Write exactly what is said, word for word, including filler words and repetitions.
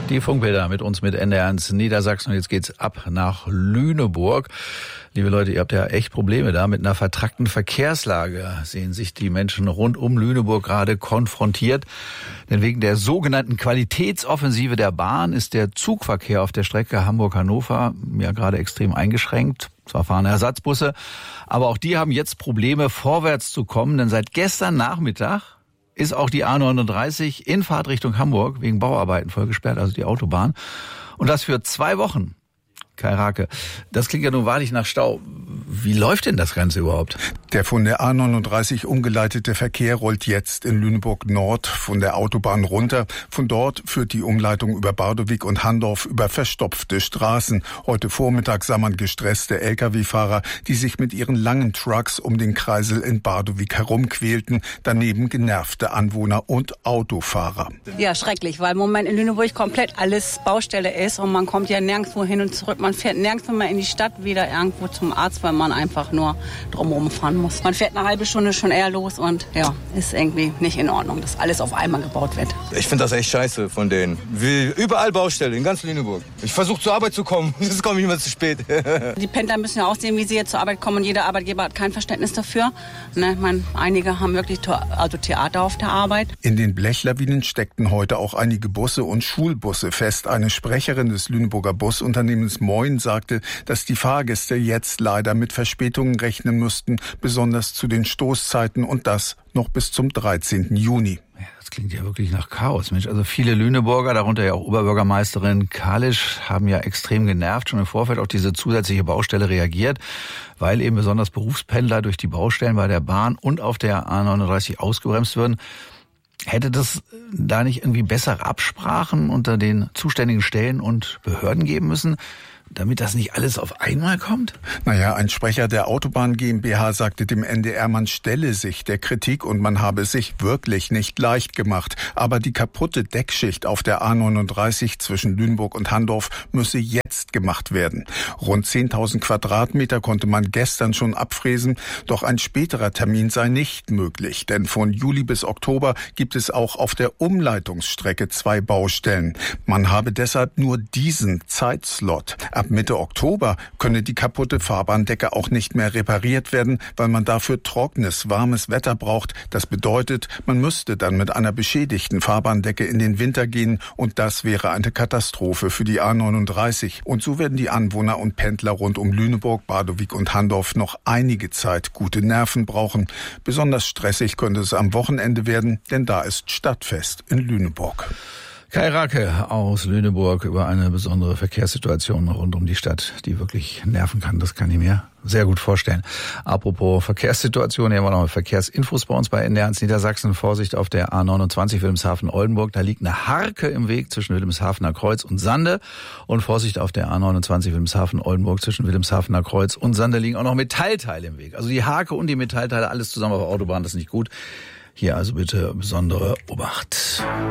Die Funkbilder mit uns mit N D R eins Niedersachsen. Und jetzt geht's ab nach Lüneburg. Liebe Leute, ihr habt ja echt Probleme da. Mit einer vertrackten Verkehrslage sehen sich die Menschen rund um Lüneburg gerade konfrontiert. Denn wegen der sogenannten Qualitätsoffensive der Bahn ist der Zugverkehr auf der Strecke Hamburg-Hannover ja gerade extrem eingeschränkt. Zwar fahren Ersatzbusse, aber auch die haben jetzt Probleme, vorwärts zu kommen. Denn seit gestern Nachmittag ist auch die A neununddreißig in Fahrtrichtung Hamburg wegen Bauarbeiten voll gesperrt, also die Autobahn. Und das für zwei Wochen. Kai Rake, das klingt ja nun wahrlich nach Stau. Wie läuft denn das Ganze überhaupt? Der von der A neununddreißig umgeleitete Verkehr rollt jetzt in Lüneburg Nord von der Autobahn runter. Von dort führt die Umleitung über Bardowig und Handorf über verstopfte Straßen. Heute Vormittag sah man gestresste L K W-Fahrer, die sich mit ihren langen Trucks um den Kreisel in Bardowig herumquälten. Daneben genervte Anwohner und Autofahrer. Ja, schrecklich, weil im Moment in Lüneburg komplett alles Baustelle ist und man kommt ja nirgendwo hin und zurück. Man fährt nirgendwo mehr in die Stadt, weder irgendwo zum Arzt, weil man einfach nur drumherum fahren muss. Man fährt eine halbe Stunde schon eher los und ja, ist irgendwie nicht in Ordnung, dass alles auf einmal gebaut wird. Ich finde das echt scheiße von denen. Wie überall Baustelle in ganz Lüneburg. Ich versuche zur Arbeit zu kommen, jetzt komme ich immer zu spät. Die Pendler müssen ja auch sehen, wie sie jetzt zur Arbeit kommen und jeder Arbeitgeber hat kein Verständnis dafür. Ne, ich meine, einige haben wirklich also Theater auf der Arbeit. In den Blechlawinen steckten heute auch einige Busse und Schulbusse fest. Eine Sprecherin des Lüneburger Busunternehmens Moin sagte, dass die Fahrgäste jetzt leider mit Verspätungen rechnen müssten, besonders zu den Stoßzeiten und das noch bis zum dreizehnten Juni. Ja, das klingt ja wirklich nach Chaos, Mensch. Also viele Lüneburger, darunter ja auch Oberbürgermeisterin Kalisch, haben ja extrem genervt, schon im Vorfeld auf diese zusätzliche Baustelle reagiert, weil eben besonders Berufspendler durch die Baustellen bei der Bahn und auf der A neununddreißig ausgebremst würden. Hätte das da nicht irgendwie bessere Absprachen unter den zuständigen Stellen und Behörden geben müssen, damit das nicht alles auf einmal kommt? Naja, ein Sprecher der Autobahn GmbH sagte dem N D R, man stelle sich der Kritik und man habe es sich wirklich nicht leicht gemacht. Aber die kaputte Deckschicht auf der A neununddreißig zwischen Lüneburg und Handorf müsse jetzt gemacht werden. Rund zehntausend Quadratmeter konnte man gestern schon abfräsen, doch ein späterer Termin sei nicht möglich. Denn von Juli bis Oktober gibt es auch auf der Umleitungsstrecke zwei Baustellen. Man habe deshalb nur diesen Zeitslot. Ab Mitte Oktober könne die kaputte Fahrbahndecke auch nicht mehr repariert werden, weil man dafür trockenes, warmes Wetter braucht. Das bedeutet, man müsste dann mit einer beschädigten Fahrbahndecke in den Winter gehen und das wäre eine Katastrophe für die A neununddreißig. Und so werden die Anwohner und Pendler rund um Lüneburg, Bardowig und Handorf noch einige Zeit gute Nerven brauchen. Besonders stressig könnte es am Wochenende werden, denn da ist Stadtfest in Lüneburg. Kai Rake aus Lüneburg über eine besondere Verkehrssituation rund um die Stadt, die wirklich nerven kann. Das kann ich mir sehr gut vorstellen. Apropos Verkehrssituation, hier haben wir noch Verkehrsinfos bei uns bei N D R eins Niedersachsen. Vorsicht auf der A neunundzwanzig Wilhelmshaven-Oldenburg. Da liegt eine Harke im Weg zwischen Wilhelmshavener Kreuz und Sande. Und Vorsicht auf der A neunundzwanzig Wilhelmshaven-Oldenburg zwischen Wilhelmshavener Kreuz und Sande liegen auch noch Metallteile im Weg. Also die Harke und die Metallteile, alles zusammen auf der Autobahn, das ist nicht gut. Hier also bitte besondere Obacht.